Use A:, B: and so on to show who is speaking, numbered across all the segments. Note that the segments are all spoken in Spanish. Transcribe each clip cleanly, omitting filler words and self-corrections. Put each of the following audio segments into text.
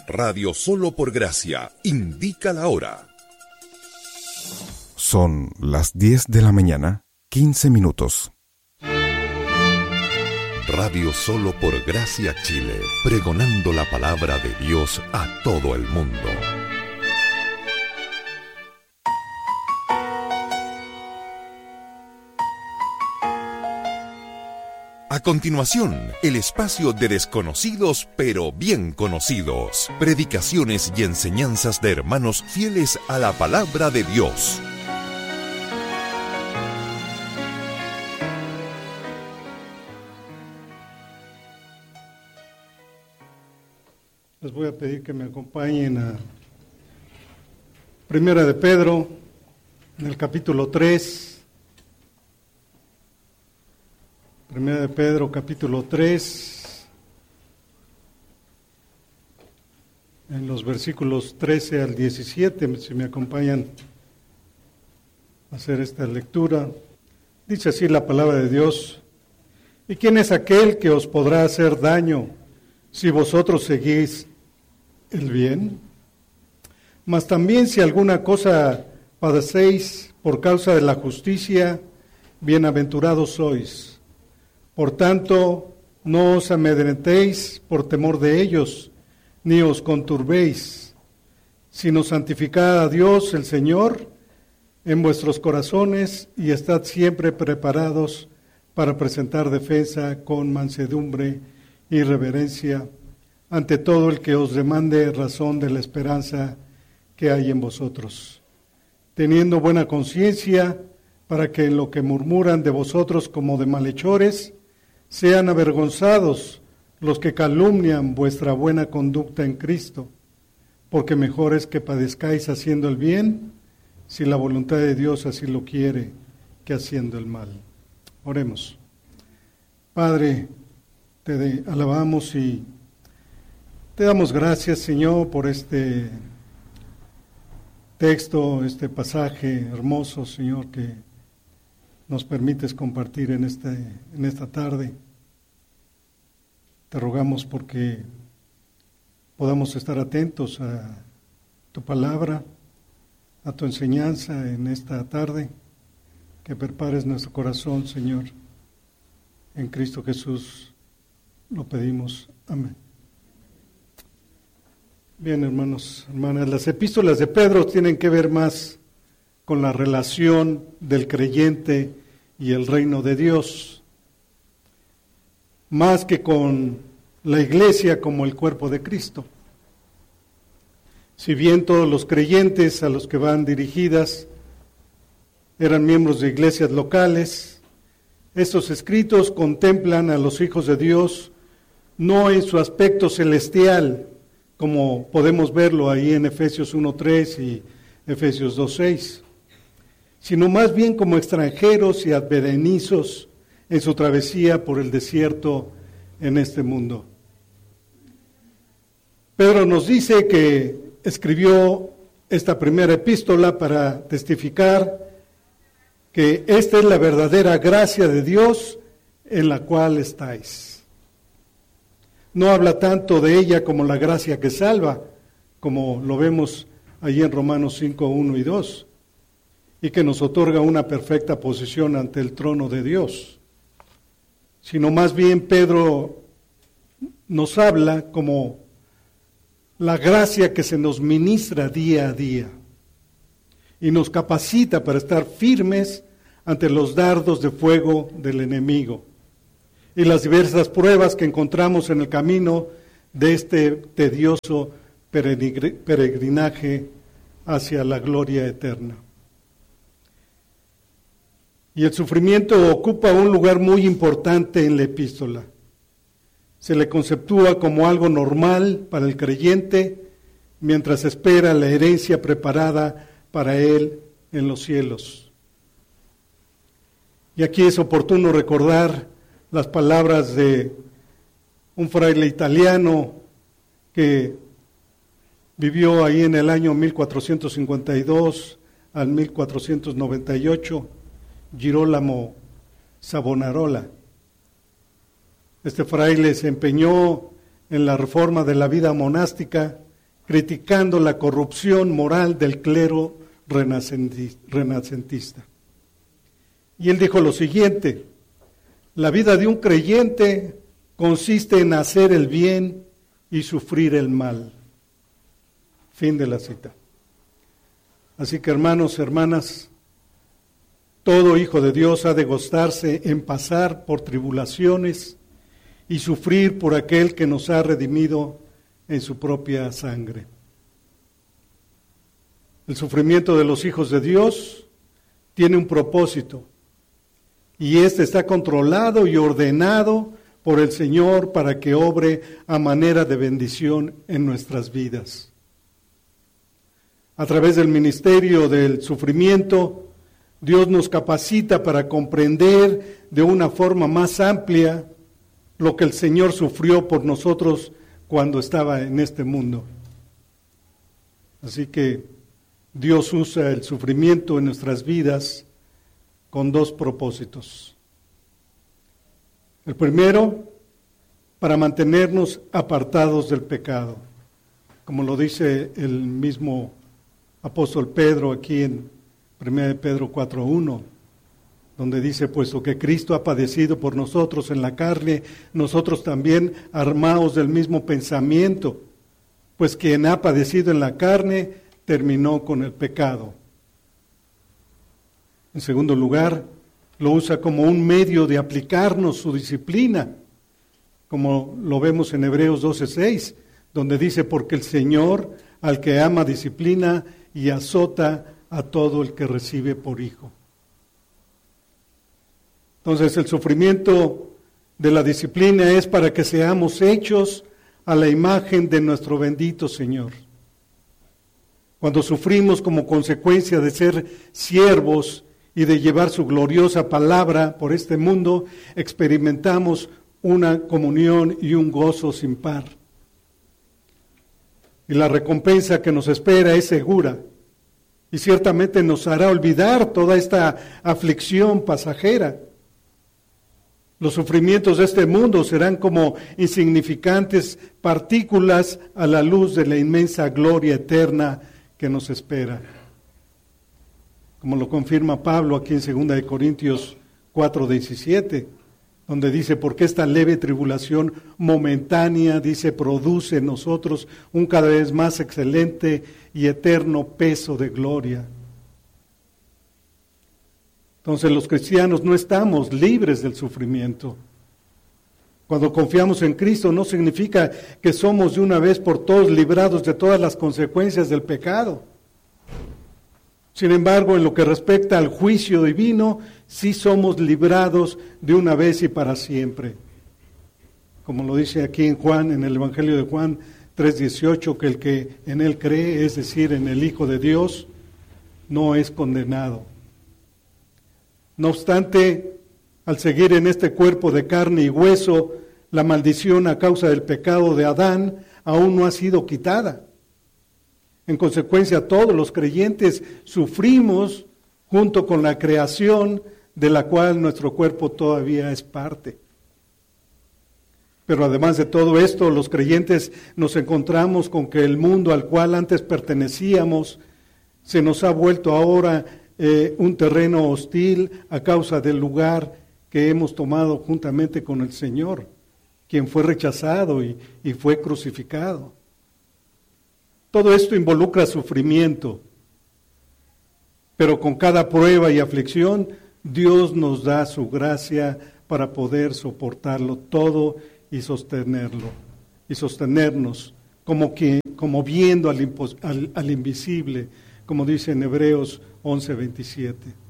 A: Radio Solo por Gracia indica la hora.
B: Son las 10 de la mañana, 15 minutos.
A: Radio Solo por Gracia Chile, pregonando la palabra de Dios a todo el mundo. A continuación, el espacio de desconocidos pero bien conocidos. Predicaciones y enseñanzas de hermanos fieles a la palabra de Dios.
C: Les voy a pedir que me acompañen a Primera de Pedro, en el capítulo 3. Primera de Pedro, capítulo 3, en los versículos 13 al 17, si me acompañan a hacer esta lectura. Dice así la palabra de Dios: ¿Y quién es aquel que os podrá hacer daño si vosotros seguís el bien? Mas también si alguna cosa padecéis por causa de la justicia, bienaventurados sois. Por tanto, no os amedrentéis por temor de ellos, ni os conturbéis, sino santificad a Dios el Señor en vuestros corazones y estad siempre preparados para presentar defensa con mansedumbre y reverencia ante todo el que os demande razón de la esperanza que hay en vosotros, teniendo buena conciencia para que en lo que murmuran de vosotros como de malhechores, sean avergonzados los que calumnian vuestra buena conducta en Cristo, porque mejor es que padezcáis haciendo el bien, si la voluntad de Dios así lo quiere, que haciendo el mal. Oremos. Padre, te alabamos y te damos gracias, Señor, por este texto, este pasaje hermoso, Señor, que nos permites compartir en esta tarde. Te rogamos porque podamos estar atentos a tu palabra, a tu enseñanza en esta tarde, que prepares nuestro corazón, Señor. En Cristo Jesús lo pedimos. Amén. Bien, hermanos, hermanas, las epístolas de Pedro tienen que ver más con la relación del creyente y el reino de Dios, más que con la iglesia como el cuerpo de Cristo. Si bien todos los creyentes a los que van dirigidas eran miembros de iglesias locales, estos escritos contemplan a los hijos de Dios no en su aspecto celestial, como podemos verlo ahí en Efesios 1:3 y Efesios 2:6, sino más bien como extranjeros y advenedizos en su travesía por el desierto en este mundo. Pedro nos dice que escribió esta primera epístola para testificar que esta es la verdadera gracia de Dios en la cual estáis. No habla tanto de ella como la gracia que salva, como lo vemos allí en Romanos 5:1 y 2, y que nos otorga una perfecta posición ante el trono de Dios, sino más bien Pedro nos habla como la gracia que se nos ministra día a día y nos capacita para estar firmes ante los dardos de fuego del enemigo y las diversas pruebas que encontramos en el camino de este tedioso peregrinaje hacia la gloria eterna. Y el sufrimiento ocupa un lugar muy importante en la epístola. Se le conceptúa como algo normal para el creyente mientras espera la herencia preparada para él en los cielos. Y aquí es oportuno recordar las palabras de un fraile italiano que vivió ahí en el año 1452 al 1498, Girolamo Savonarola. Este fraile se empeñó en la reforma de la vida monástica criticando la corrupción moral del clero renacentista. Y él dijo lo siguiente: la vida de un creyente consiste en hacer el bien y sufrir el mal. Fin de la cita. Así que, hermanos, hermanas, todo hijo de Dios ha de gozarse en pasar por tribulaciones y sufrir por aquel que nos ha redimido en su propia sangre. El sufrimiento de los hijos de Dios tiene un propósito, y este está controlado y ordenado por el Señor para que obre a manera de bendición en nuestras vidas. A través del ministerio del sufrimiento, Dios nos capacita para comprender de una forma más amplia lo que el Señor sufrió por nosotros cuando estaba en este mundo. Así que Dios usa el sufrimiento en nuestras vidas con dos propósitos. El primero, para mantenernos apartados del pecado, como lo dice el mismo apóstol Pedro aquí en 1 Pedro 4:1, donde dice: puesto que Cristo ha padecido por nosotros en la carne, nosotros también armaos del mismo pensamiento, pues quien ha padecido en la carne terminó con el pecado. En segundo lugar, lo usa como un medio de aplicarnos su disciplina, como lo vemos en Hebreos 12:6, donde dice: porque el Señor al que ama disciplina y azota a todo el que recibe por hijo. Entonces, el sufrimiento de la disciplina es para que seamos hechos a la imagen de nuestro bendito Señor. Cuando sufrimos como consecuencia de ser siervos y de llevar su gloriosa palabra por este mundo, experimentamos una comunión y un gozo sin par. Y la recompensa que nos espera es segura, y ciertamente nos hará olvidar toda esta aflicción pasajera. Los sufrimientos de este mundo serán como insignificantes partículas a la luz de la inmensa gloria eterna que nos espera. Como lo confirma Pablo aquí en 2 Corintios 4:17, donde dice: porque esta leve tribulación momentánea, dice, produce en nosotros un cada vez más excelente y eterno peso de gloria. Entonces, los cristianos no estamos libres del sufrimiento. Cuando confiamos en Cristo no significa que somos de una vez por todas librados de todas las consecuencias del pecado. Sin embargo, en lo que respecta al juicio divino, sí somos librados de una vez y para siempre. Como lo dice aquí en Juan, en el Evangelio de Juan 3:18, que el que en él cree, es decir, en el Hijo de Dios, no es condenado. No obstante, al seguir en este cuerpo de carne y hueso, la maldición a causa del pecado de Adán aún no ha sido quitada. En consecuencia, todos los creyentes sufrimos junto con la creación de la cual nuestro cuerpo todavía es parte. Pero además de todo esto, los creyentes nos encontramos con que el mundo al cual antes pertenecíamos se nos ha vuelto ahora un terreno hostil a causa del lugar que hemos tomado juntamente con el Señor, quien fue rechazado y fue crucificado. Todo esto involucra sufrimiento, pero con cada prueba y aflicción, Dios nos da su gracia para poder soportarlo todo y sostenerlo, y sostenernos como viendo al invisible, como dice en Hebreos 11:27.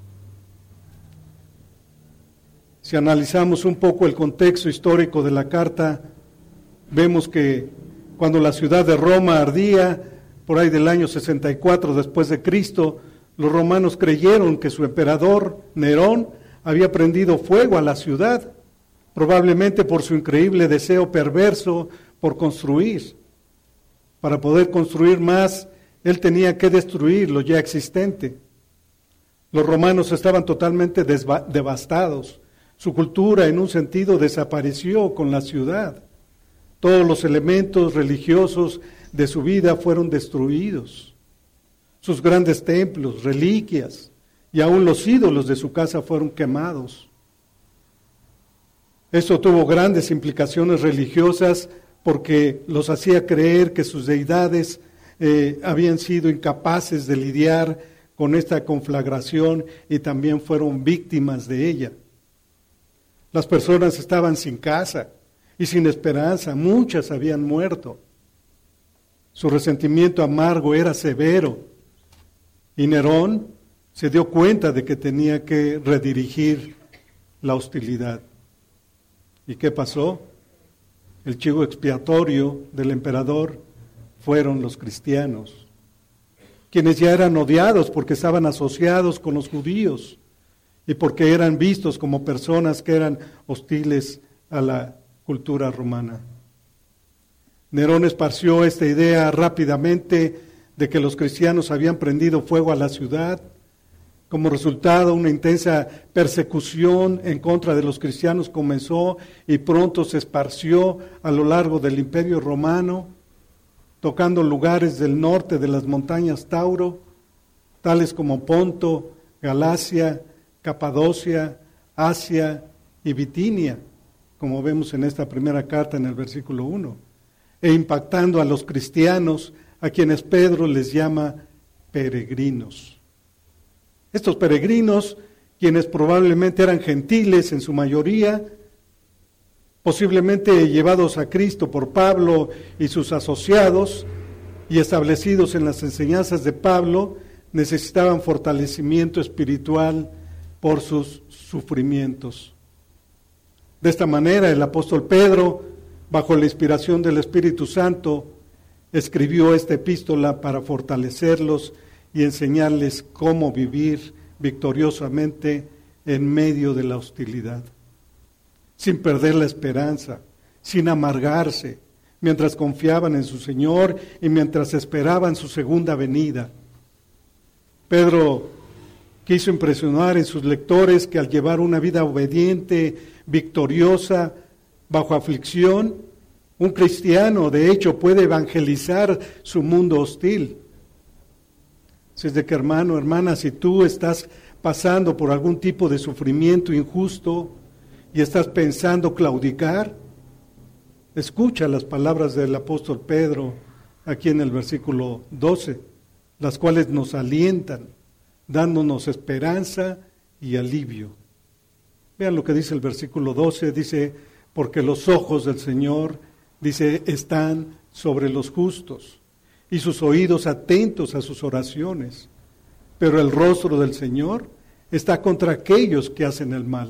C: Si analizamos un poco el contexto histórico de la carta, vemos que cuando la ciudad de Roma ardía, por ahí del año 64 después de Cristo, los romanos creyeron que su emperador, Nerón, había prendido fuego a la ciudad, probablemente por su increíble deseo perverso por construir. Para poder construir más, él tenía que destruir lo ya existente. Los romanos estaban totalmente devastados. Su cultura, en un sentido, desapareció con la ciudad. Todos los elementos religiosos de su vida fueron destruidos. Sus grandes templos, reliquias y aún los ídolos de su casa fueron quemados. Esto tuvo grandes implicaciones religiosas porque los hacía creer que sus deidades habían sido incapaces de lidiar con esta conflagración y también fueron víctimas de ella. Las personas estaban sin casa y sin esperanza, muchas habían muerto. Su resentimiento amargo era severo y Nerón se dio cuenta de que tenía que redirigir la hostilidad. ¿Y qué pasó? El chivo expiatorio del emperador fueron los cristianos, quienes ya eran odiados porque estaban asociados con los judíos y porque eran vistos como personas que eran hostiles a la cultura romana. Nerón esparció esta idea rápidamente de que los cristianos habían prendido fuego a la ciudad. Como resultado, una intensa persecución en contra de los cristianos comenzó y pronto se esparció a lo largo del Imperio Romano, tocando lugares del norte de las montañas Tauro, tales como Ponto, Galacia, Capadocia, Asia y Bitinia, como vemos en esta primera carta en el versículo 1, e impactando a los cristianos, a quienes Pedro les llama peregrinos. Estos peregrinos, quienes probablemente eran gentiles en su mayoría, posiblemente llevados a Cristo por Pablo y sus asociados y establecidos en las enseñanzas de Pablo, necesitaban fortalecimiento espiritual por sus sufrimientos. De esta manera, el apóstol Pedro, bajo la inspiración del Espíritu Santo, escribió esta epístola para fortalecerlos y enseñarles cómo vivir victoriosamente en medio de la hostilidad, sin perder la esperanza, sin amargarse, mientras confiaban en su Señor y mientras esperaban su segunda venida. Pedro quiso impresionar en sus lectores que al llevar una vida obediente, victoriosa, bajo aflicción, un cristiano, de hecho, puede evangelizar su mundo hostil. Así es de que, hermano, hermana, si tú estás pasando por algún tipo de sufrimiento injusto y estás pensando claudicar, escucha las palabras del apóstol Pedro aquí en el versículo 12, las cuales nos alientan, dándonos esperanza y alivio. Vean lo que dice el versículo 12, dice, porque los ojos del Señor, dice, están sobre los justos y sus oídos atentos a sus oraciones, pero el rostro del Señor está contra aquellos que hacen el mal.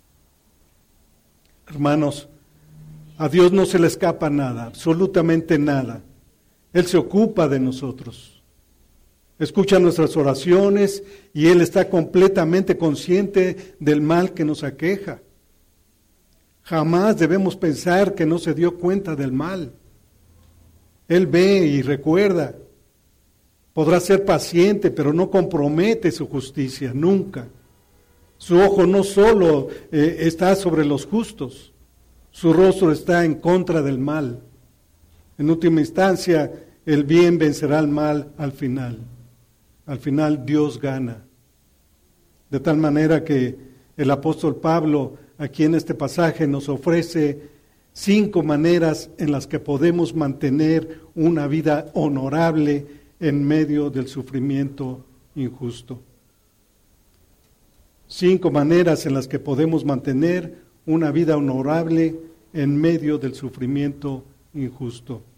C: Hermanos, a Dios no se le escapa nada, absolutamente nada. Él se ocupa de nosotros. Escucha nuestras oraciones y Él está completamente consciente del mal que nos aqueja. Jamás debemos pensar que no se dio cuenta del mal. Él ve y recuerda. Podrá ser paciente, pero no compromete su justicia, nunca. Su ojo no solo está sobre los justos, su rostro está en contra del mal. En última instancia, el bien vencerá al mal al final. Al final Dios gana. De tal manera que el apóstol Pablo aquí en este pasaje nos ofrece 5 maneras en las que podemos mantener una vida honorable en medio del sufrimiento injusto. 5 maneras en las que podemos mantener una vida honorable en medio del sufrimiento injusto.